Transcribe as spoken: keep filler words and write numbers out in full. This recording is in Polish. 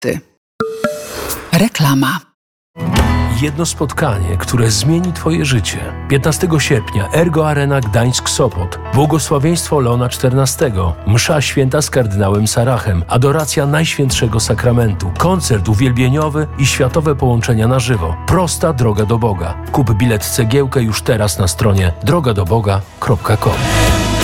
produkty. Reklama. Jedno spotkanie, które zmieni Twoje życie. piętnastego sierpnia Ergo Arena Gdańsk-Sopot. Błogosławieństwo Leona czternastego. Msza święta z kardynałem Sarachem. Adoracja Najświętszego Sakramentu. Koncert uwielbieniowy i światowe połączenia na żywo. Prosta droga do Boga. Kup bilet cegiełkę już teraz na stronie droga do boga kropka com.